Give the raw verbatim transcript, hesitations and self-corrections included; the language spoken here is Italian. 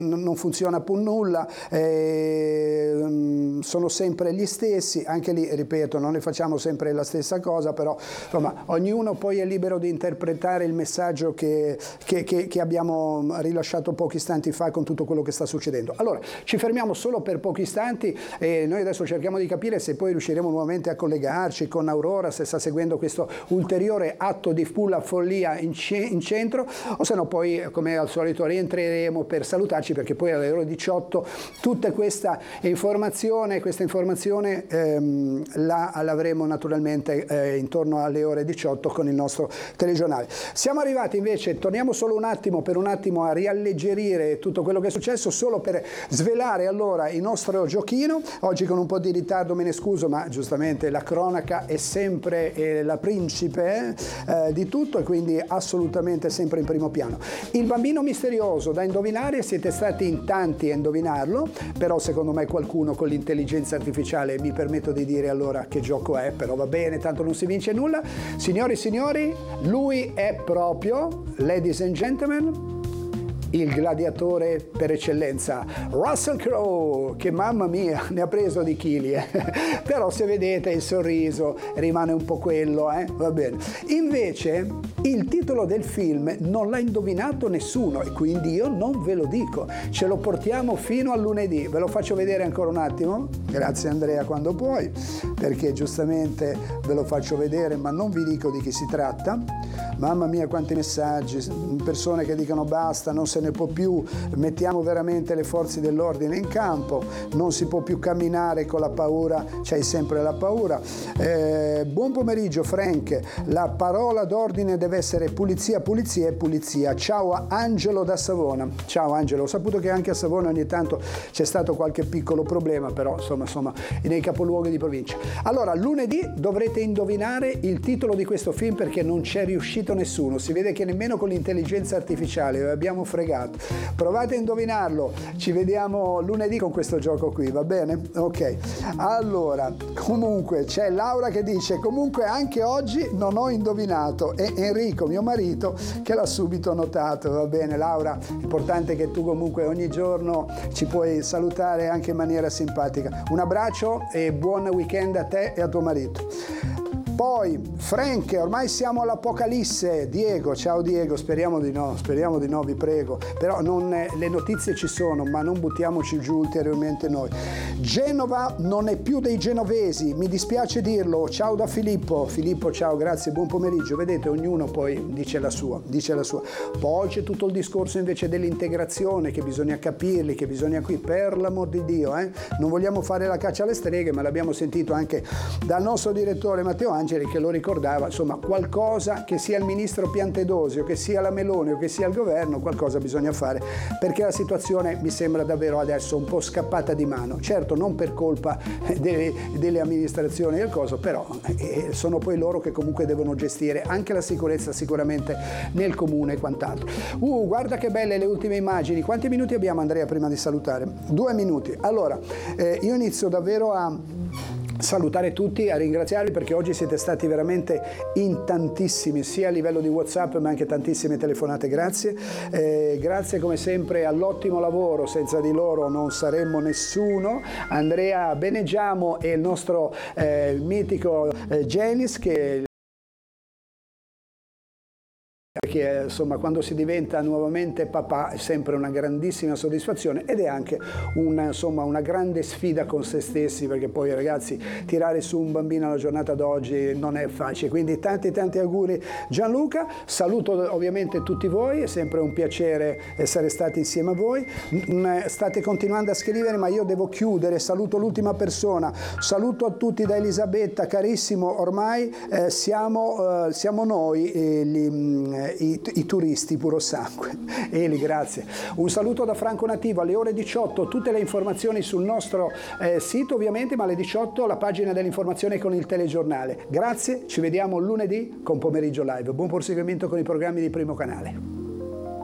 non funziona più nulla, eh, sono sempre gli stessi, anche lì ripeto non ne facciamo sempre la stessa cosa, però insomma ognuno poi è libero di interpretare il messaggio che, che, che, che abbiamo rilasciato pochi istanti fa con tutto quello che sta succedendo. Allora ci fermiamo solo per pochi istanti e noi adesso cerchiamo di capire se poi riusciremo nuovamente a collegarci con Aurora, se sta seguendo questo ulteriore atto di pura follia in, in centro, o se no poi come al solito rientreremo per salutarci, perché poi alle ore diciotto tutta questa informazione, questa informazione ehm, la, l'avremo naturalmente eh, intorno alle ore diciotto con il nostro telegiornale. Siamo arrivati invece, torniamo solo un attimo per un attimo a rialleggerire tutto quello che è successo, solo per svelare allora il nostro giochino. Oggi con un po' di ritardo me ne scuso, ma giustamente la cronaca è sempre eh, la principe eh, di tutto e quindi assolutamente sempre in primo piano. Il bambino misterioso da indovinare, siete stati in tanti a indovinarlo, però secondo me qualcuno con l'intelligenza artificiale, mi permetto di dire allora che gioco è, però va bene, tanto non si vince nulla. Signori e signori, lui è proprio, ladies and gentlemen, il gladiatore per eccellenza, Russell Crowe, che mamma mia ne ha preso di chili, eh? Però se vedete il sorriso rimane un po' quello, eh? Va bene. Invece il titolo del film non l'ha indovinato nessuno e quindi io non ve lo dico, ce lo portiamo fino a lunedì. Ve lo faccio vedere ancora un attimo, grazie Andrea quando puoi, perché giustamente ve lo faccio vedere ma non vi dico di chi si tratta. Mamma mia quanti messaggi, persone che dicono basta, non se ne può più, mettiamo veramente le forze dell'ordine in campo, non si può più camminare con la paura, c'hai sempre la paura. Eh, buon pomeriggio Frank, la parola d'ordine deve essere pulizia, pulizia e pulizia. Ciao a Angelo da Savona. Ciao Angelo, ho saputo che anche a Savona ogni tanto c'è stato qualche piccolo problema, però insomma, insomma nei capoluoghi di provincia. Allora lunedì dovrete indovinare il titolo di questo film perché non c'è riuscito nessuno, si vede che nemmeno con l'intelligenza artificiale abbiamo fregato. Provate a indovinarlo, ci vediamo lunedì con questo gioco qui, va bene? Ok, allora comunque c'è Laura che dice comunque anche oggi non ho indovinato e Enrico mio marito che l'ha subito notato. Va bene Laura, importante che tu comunque ogni giorno ci puoi salutare anche in maniera simpatica. Un abbraccio e buon weekend a te e a tuo marito. Poi Frank, ormai siamo all'apocalisse. Diego, ciao Diego, speriamo di no, speriamo di no, vi prego, però non, le notizie ci sono, ma non buttiamoci giù ulteriormente noi. Genova non è più dei genovesi, mi dispiace dirlo, ciao da Filippo. Filippo, ciao, grazie, buon pomeriggio. Vedete, ognuno poi dice la sua, dice la sua. Poi c'è tutto il discorso invece dell'integrazione, che bisogna capirli, che bisogna qui, per l'amor di Dio, eh? Non vogliamo fare la caccia alle streghe, ma l'abbiamo sentito anche dal nostro direttore Matteo Angeli, che lo ricordava, insomma qualcosa, che sia il ministro Piantedosi o che sia la Meloni o che sia il governo, qualcosa bisogna fare, perché la situazione mi sembra davvero adesso un po' scappata di mano, certo non per colpa delle, delle amministrazioni del coso, però eh, sono poi loro che comunque devono gestire anche la sicurezza sicuramente nel comune e quant'altro. Uh, guarda che belle le ultime immagini. Quanti minuti abbiamo Andrea prima di salutare? Due minuti. Allora, eh, io inizio davvero a salutare tutti, a ringraziarvi perché oggi siete stati veramente in tantissimi, sia a livello di WhatsApp ma anche tantissime telefonate, grazie. Eh, grazie come sempre all'ottimo lavoro, senza di loro non saremmo nessuno. Andrea Beneggiamo e il nostro eh, mitico eh, Genis, che perché insomma quando si diventa nuovamente papà è sempre una grandissima soddisfazione ed è anche una, insomma, una grande sfida con se stessi, perché poi ragazzi tirare su un bambino alla giornata d'oggi non è facile, quindi tanti tanti auguri Gianluca. Saluto ovviamente tutti voi, è sempre un piacere essere stati insieme a voi. State continuando a scrivere ma io devo chiudere, saluto l'ultima persona, saluto a tutti da Elisabetta, carissimo, ormai eh, siamo, eh, siamo noi eh, gli, I, i turisti puro sangue. Eli, grazie. Un saluto da Franco Nativo. Alle ore diciotto tutte le informazioni sul nostro eh, sito ovviamente, ma alle diciotto la pagina dell'informazione con il telegiornale. Grazie, ci vediamo lunedì con Pomeriggio Live. Buon proseguimento con i programmi di Primo Canale.